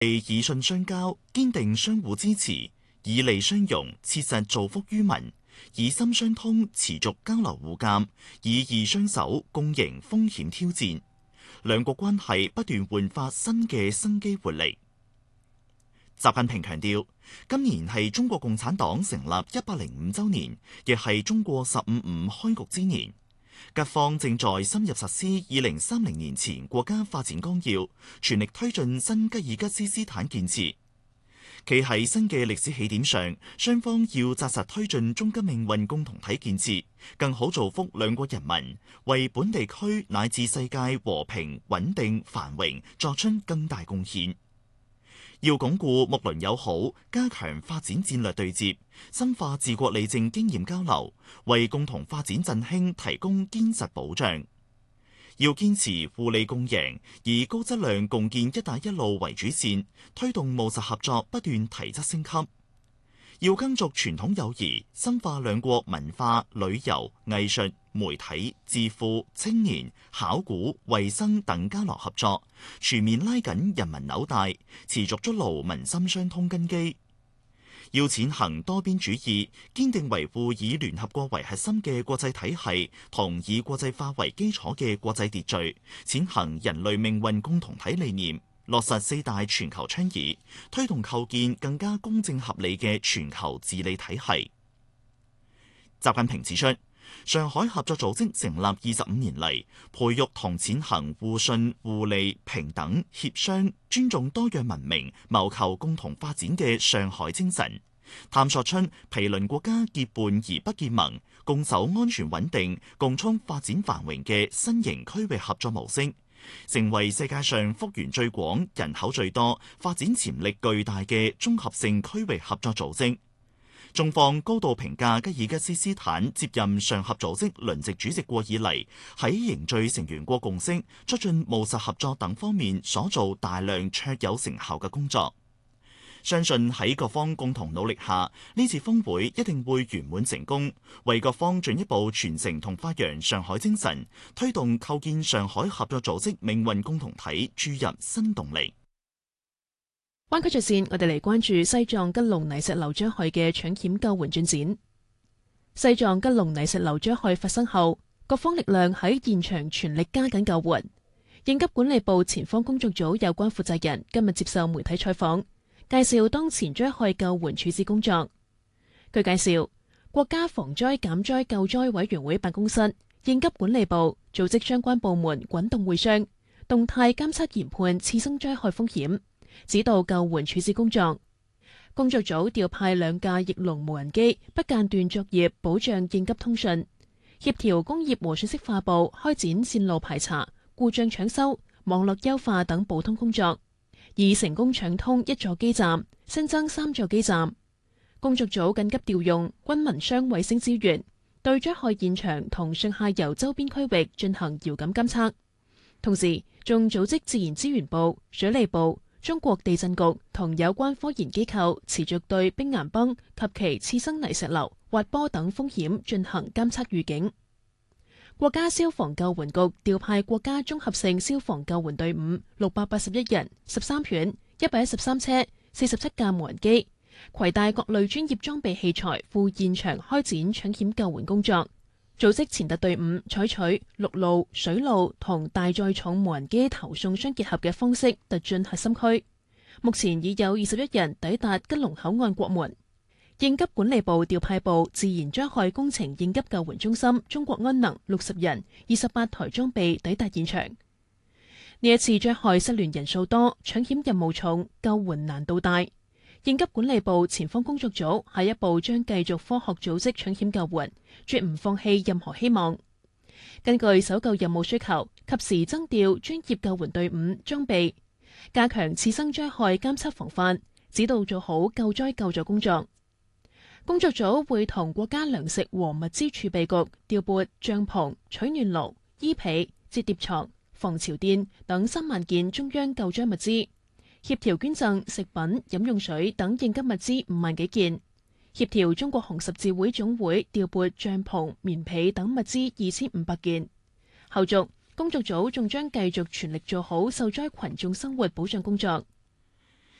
以信相交，堅定相互支持，以利相容，切實造福於民；以心相通，持續交流互鑒；以義相守，共迎風險挑戰。兩國關係不斷煥發新嘅生機活力。習近平強調，今年係中國共產黨成立105週年，亦係中國15.5開局之年。吉方正在深入實施2030年前國家發展綱要，全力推進新吉爾吉斯斯坦建設。企喺新嘅歷史起點上，雙方要紮實推進中吉命運共同體建設，更好造福兩國人民，為本地區乃至世界和平穩定繁榮作出更大貢獻。要鞏固睦鄰友好，加強發展戰略對接，深化治國理政經驗交流，為共同發展振興提供堅實保障。要堅持互利共贏，以高質量共建「一帶一路」為主線，推動務實合作不斷提質升級。要根續傳統友誼，深化兩國文化、旅遊、藝術、媒體、智庫、青年、考古、衛生等交流合作，全面拉緊人民紐帶，持續築牢民心相通根基。要踐行多邊主義，堅定維護以聯合國為核心嘅國際體系同以國際法為基礎嘅國際秩序，踐行人類命運共同體理念，落實4大全球倡議，推動構建更加公正合理嘅全球治理體系。習近平指出，上海合作組織成立25年嚟，培育同踐行互信、互利、平等、協商、尊重多樣文明、謀求共同發展嘅上海精神，探索出毗鄰國家結伴而不結盟，共守安全穩定、共促發展繁榮嘅新型區域合作模式，成為世界上幅員最廣、人口最多、發展潛力巨大嘅綜合性區域合作組織。中方高度評價吉爾吉斯斯坦接任上合組織輪值主席國以嚟，喺凝聚成員國共識、促進務實合作等方面所做大量卓有成效嘅工作。相信喺各方共同努力下，呢次峰會一定會圓滿成功，為各方進一步傳承同發揚上海精神，推動構建上海合作組織命運共同體注入新動力。 灣區著線，我哋嚟關注西藏吉隆泥石流災害嘅搶險救援進展。西藏吉隆泥石流災害發生後，各方力量喺現場全力加緊救援。應急管理部前方工作組有關負責人今日接受媒體採訪，介紹當前災害救援處置工作。據介紹，國家防災減災救災委員會辦公室、應急管理部組織相關部門滾動會商，動態監測研判次生災害風險，指導救援處置工作。工作組調派2架翼龍無人機，不間斷作業，保障應急通訊，協調工業和信息化部開展線路排查、故障搶修、網絡優化等補通工作，已成功搶通1座基站，新增3座基站。工作組緊急調用軍民雙衛星資源，對災害現場同上下游周邊區域進行遙感監測，同時仲組織自然資源部、水利部、中國地震局同有關科研機構持續對冰岩崩及其次生泥石流、滑坡等風險進行監測預警。國家消防救援局調派國家綜合性消防救援隊伍681人、13犬、113車、47架無人機，攜帶各類專業裝備器材赴現場開展搶險救援工作。組織前特隊伍採取陸路、水路同大載重無人機投送相結合嘅方式突進核心區。目前已有21人抵達吉隆口岸國門。應急管理部調派部自然災害工程應急救援中心中國安能60人、28台裝備抵達現場。呢一次災害失聯人數多，搶險任務重，救援難度大。應急管理部前方工作組下一步將繼續科學組織搶險救援，絕唔放棄任何希望。根據搜救任務需求，及時增調專業救援隊伍裝備，加強次生災害監測防範，指導做好救災救助工作。工作組會同國家糧食和物資儲備局調撥帳篷、取暖爐、衣被、摺疊床、防潮墊等3萬件中央救災物資，協調捐贈食品、飲用水等應急物資5萬幾件，協調中國紅十字會總會調撥帳篷、棉被等物資2500件。後續工作組仲將繼續全力做好受災群眾生活保障工作，